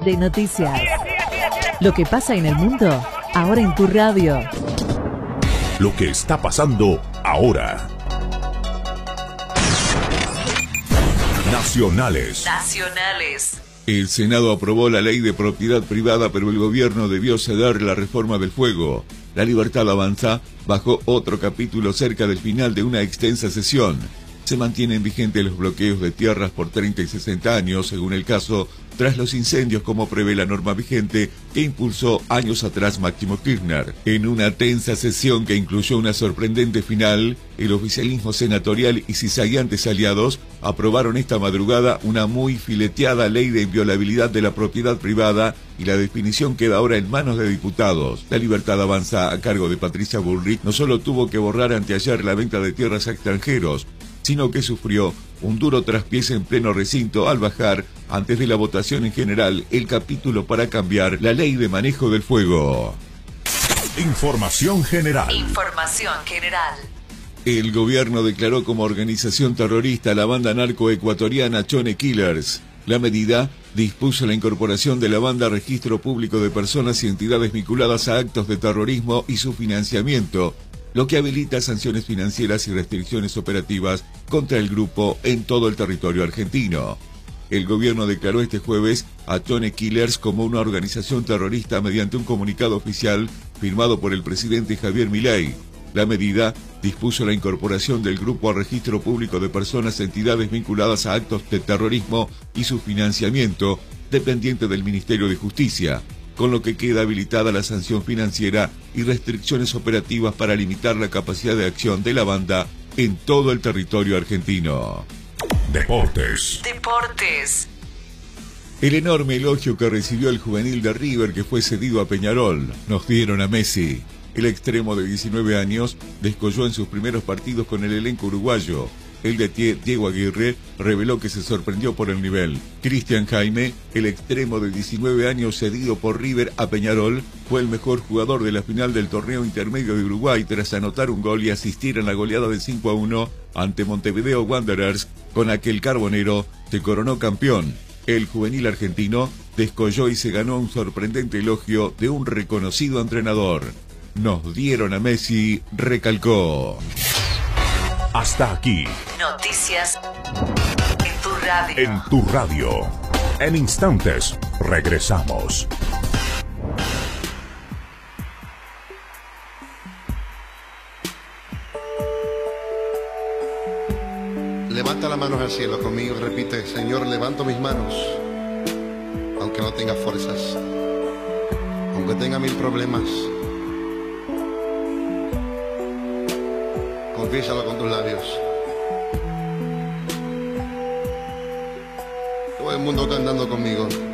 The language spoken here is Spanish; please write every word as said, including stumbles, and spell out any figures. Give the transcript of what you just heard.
de noticias. Lo que pasa en el mundo, ahora en tu radio. Lo que está pasando ahora. Nacionales. Nacionales. El Senado aprobó la ley de propiedad privada, pero el gobierno debió ceder la reforma del fuego. La Libertad Avanza bajó otro capítulo cerca del final de una extensa sesión. Se mantienen vigentes los bloqueos de tierras por treinta y sesenta años, según el caso, tras los incendios como prevé la norma vigente que impulsó años atrás Máximo Kirchner. En una tensa sesión que incluyó una sorprendente final, el oficialismo senatorial y cizagueantes aliados aprobaron esta madrugada una muy fileteada ley de inviolabilidad de la propiedad privada y la definición queda ahora en manos de diputados. La Libertad Avanza, a cargo de Patricia Bullrich, no solo tuvo que borrar anteayer la venta de tierras a extranjeros, sino que sufrió un duro traspiés en pleno recinto al bajar, antes de la votación en general, el capítulo para cambiar la ley de manejo del fuego. Información general. Información general. El gobierno declaró como organización terrorista a la banda narcoecuatoriana Chone Killers. La medida dispuso la incorporación de la banda a registro público de personas y entidades vinculadas a actos de terrorismo y su financiamiento, lo que habilita sanciones financieras y restricciones operativas contra el grupo en todo el territorio argentino. El gobierno declaró este jueves a Chone Killers como una organización terrorista mediante un comunicado oficial firmado por el presidente Javier Milei. La medida dispuso la incorporación del grupo al registro público de personas y entidades vinculadas a actos de terrorismo y su financiamiento, dependiente del Ministerio de Justicia, con lo que queda habilitada la sanción financiera y restricciones operativas para limitar la capacidad de acción de la banda en todo el territorio argentino. Deportes. Deportes. El enorme elogio que recibió el juvenil de River que fue cedido a Peñarol. Nos dieron a Messi. El extremo de diecinueve años descolló en sus primeros partidos con el elenco uruguayo. El D T Diego Aguirre reveló que se sorprendió por el nivel. Cristian Jaime, el extremo de diecinueve años cedido por River a Peñarol, fue el mejor jugador de la final del torneo intermedio de Uruguay tras anotar un gol y asistir en la goleada de cinco a uno ante Montevideo Wanderers, con aquel carbonero se coronó campeón. El juvenil argentino descolló y se ganó un sorprendente elogio de un reconocido entrenador. Nos dieron a Messi, recalcó. Hasta aquí. Noticias en tu radio. En tu radio. En instantes, regresamos. Levanta las manos al cielo conmigo y repite: Señor, levanto mis manos, aunque no tenga fuerzas, aunque tenga mil problemas. Confiésalo con tus labios. Todo el mundo cantando conmigo.